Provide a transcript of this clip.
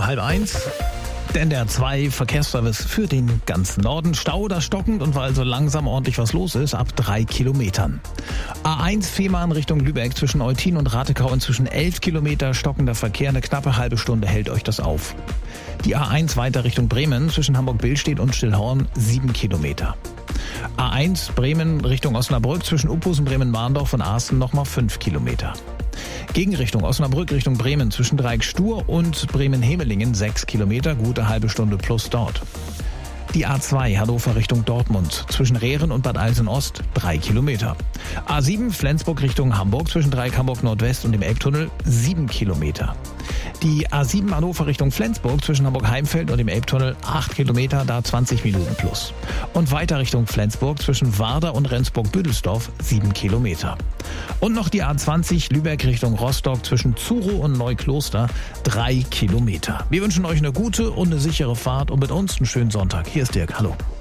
12:30. Der NDR 2 Verkehrsservice für den ganzen Norden. Stau oder stockend und weil so langsam ordentlich was los ist, ab 3 Kilometern. A1 Fehmarn Richtung Lübeck zwischen Eutin und Ratekau inzwischen 11 Kilometer. Stockender Verkehr, eine knappe halbe Stunde hält euch das auf. Die A1 weiter Richtung Bremen zwischen Hamburg-Billstedt und Stillhorn 7 Kilometer. A1 Bremen Richtung Osnabrück zwischen Uphusen, Bremen-Warndorf und Arsten nochmal 5 Kilometer. Gegenrichtung Osnabrück Richtung Bremen zwischen Dreieck-Stur und Bremen-Hemelingen 6 Kilometer, gute halbe Stunde plus dort. Die A2 Hannover Richtung Dortmund zwischen Rehren und Bad Alsen-Ost 3 Kilometer. A7 Flensburg Richtung Hamburg zwischen Dreieck Hamburg Nordwest und dem Elbtunnel 7 Kilometer. Die A7 Hannover Richtung Flensburg zwischen Hamburg-Heimfeld und dem Elbtunnel 8 Kilometer, da 20 Minuten plus. Und weiter Richtung Flensburg zwischen Warder und Rendsburg-Büdelsdorf 7 Kilometer. Und noch die A20 Lübeck Richtung Rostock zwischen Zuro und Neukloster 3 Kilometer. Wir wünschen euch eine gute und eine sichere Fahrt und mit uns einen schönen Sonntag. Hier ist Dirk. Hallo.